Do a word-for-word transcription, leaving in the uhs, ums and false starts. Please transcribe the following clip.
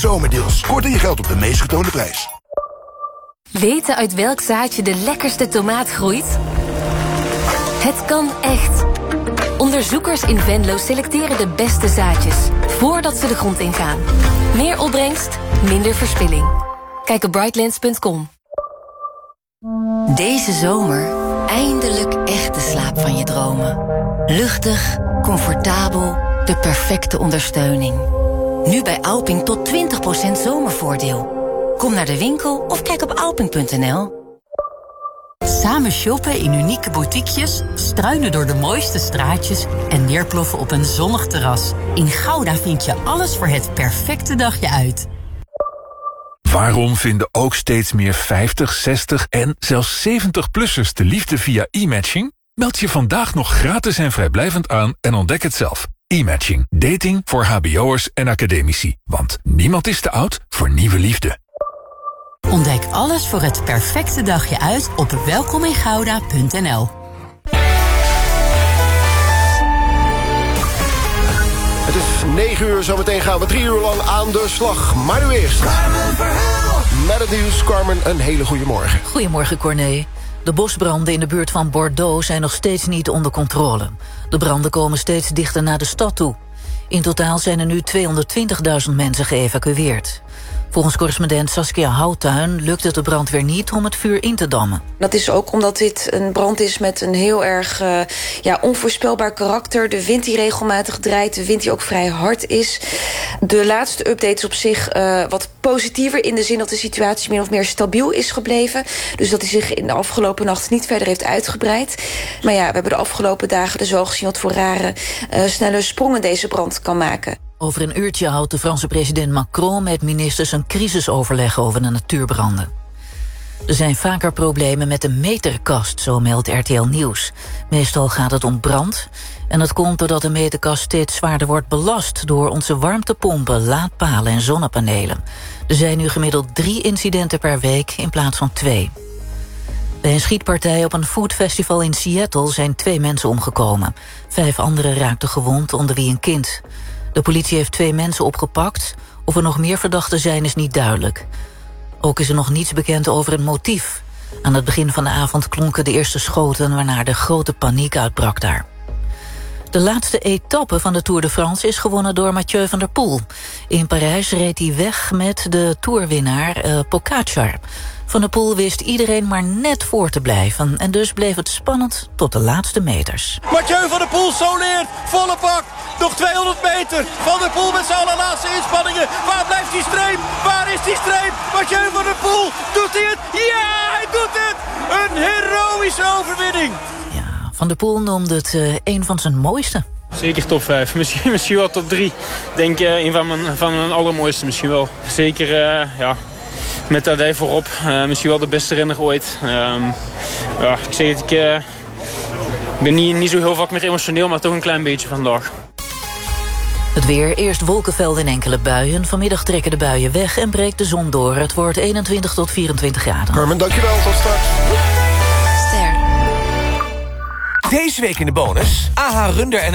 Zomerdeals. Korting je geld op de meest getoonde prijs. Weten uit welk zaadje de lekkerste tomaat groeit? Het kan echt. Onderzoekers in Venlo selecteren de beste zaadjes voordat ze de grond ingaan. Meer opbrengst, minder verspilling. Kijk op brightlands punt com. Deze zomer eindelijk echt de slaap van je dromen. Luchtig, comfortabel, de perfecte ondersteuning. Nu bij Alping tot twintig procent zomervoordeel. Kom naar de winkel of kijk op alping punt n l. Samen shoppen in unieke boutiquejes, struinen door de mooiste straatjes en neerploffen op een zonnig terras. In Gouda vind je alles voor het perfecte dagje uit. Waarom vinden ook steeds meer vijftig, zestig en zelfs zeventig-plussers de liefde via e-matching? Meld je vandaag nog gratis en vrijblijvend aan en ontdek het zelf. E-matching. Dating voor hbo'ers en academici. Want niemand is te oud voor nieuwe liefde. Ontdek alles voor het perfecte dagje uit op welkomingouda punt n l. Het is negen uur, zometeen gaan we drie uur lang aan de slag. Maar nu eerst met het nieuws. Carmen, een hele goede morgen. Goedemorgen, Corné. De bosbranden in de buurt van Bordeaux zijn nog steeds niet onder controle. De branden komen steeds dichter naar de stad toe. In totaal zijn er nu tweehonderdtwintigduizend mensen geëvacueerd. Volgens correspondent Saskia Houtuin lukt het de brandweer niet om het vuur in te dammen. Dat is ook omdat dit een brand is met een heel erg uh, ja, onvoorspelbaar karakter. De wind die regelmatig draait, de wind die ook vrij hard is. De laatste update is op zich uh, wat positiever in de zin dat de situatie min of meer stabiel is gebleven. Dus dat hij zich in de afgelopen nacht niet verder heeft uitgebreid. Maar ja, we hebben de afgelopen dagen dus wel gezien wat voor rare uh, snelle sprongen deze brand kan maken. Over een uurtje houdt de Franse president Macron met ministers een crisisoverleg over de natuurbranden. Er zijn vaker problemen met de meterkast, zo meldt R T L Nieuws. Meestal gaat het om brand en dat komt doordat de meterkast steeds zwaarder wordt belast door onze warmtepompen, laadpalen en zonnepanelen. Er zijn nu gemiddeld drie incidenten per week in plaats van twee. Bij een schietpartij op een foodfestival in Seattle zijn twee mensen omgekomen. Vijf anderen raakten gewond, onder wie een kind. De politie heeft twee mensen opgepakt. Of er nog meer verdachten zijn is niet duidelijk. Ook is er nog niets bekend over een motief. Aan het begin van de avond klonken de eerste schoten, waarna de grote paniek uitbrak daar. De laatste etappe van de Tour de France is gewonnen door Mathieu van der Poel. In Parijs reed hij weg met de toerwinnaar uh, Pogacar. Van der Poel wist iedereen maar net voor te blijven. En dus bleef het spannend tot de laatste meters. Mathieu van der Poel soleert, volle bak. Nog tweehonderd meter. Van der Poel met zijn allerlaatste inspanningen. Waar blijft die streep? Waar is die streep? Mathieu van der Poel, doet hij het? Ja, hij doet het! Een heroïsche overwinning. Ja, Van der Poel noemde het uh, een van zijn mooiste. Zeker top vijf. Misschien, misschien wel top drie. Ik denk uh, een van mijn, van mijn allermooiste misschien wel. Zeker, uh, ja... Met Tadej voorop. Uh, misschien wel de beste renner ooit. Um, ja, ik zeg het, ik uh, ben niet, niet zo heel vaak meer emotioneel, maar toch een klein beetje vandaag. Het weer, eerst wolkenvelden en enkele buien. Vanmiddag trekken de buien weg en breekt de zon door. Het wordt eenentwintig tot vierentwintig graden. Carmen, dankjewel. Tot straks. Deze week in de bonus. A H Runder en